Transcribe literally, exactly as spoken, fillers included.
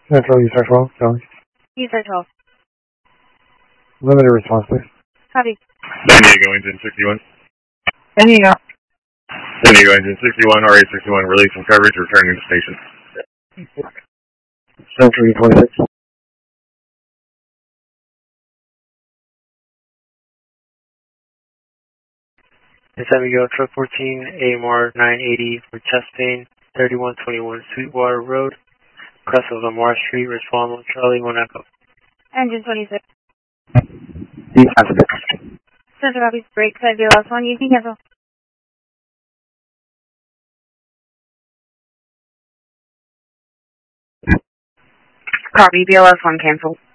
Central, U S A twelve, Charlie. U S A twelve. Limited response, please. Copy. San Diego Engine sixty-one. San Diego. San Diego Engine sixty-one, R A sixty-one, release from coverage, returning to station. Central, U twenty-six. San Diego, truck fourteen, A M R nine eighty for testing, thirty-one twenty-one Sweetwater Road, crest of Lamar Street, respond with Charlie one Echo. Engine twenty-six. Defensive. Central copies, break, side B L S one, you can cancel. Copy, B L S one cancel.